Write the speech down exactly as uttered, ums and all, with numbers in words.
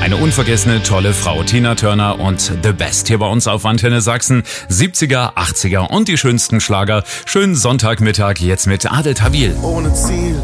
Eine unvergessene, tolle Frau, Tina Turner und The Best hier bei uns auf Antenne Sachsen. siebziger, achtziger und die schönsten Schlager. Schönen Sonntagmittag jetzt mit Adel Tawil. Ohne Ziel,